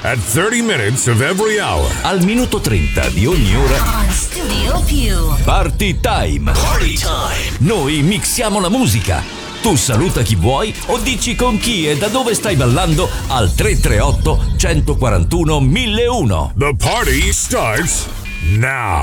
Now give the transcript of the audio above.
At 30 minutes of every hour. Al minuto 30 di ogni ora. On Studio Più. Party time. Party time. Noi mixiamo la musica. Tu saluta chi vuoi o dici con chi e da dove stai ballando al 338 141 1001. The party starts now.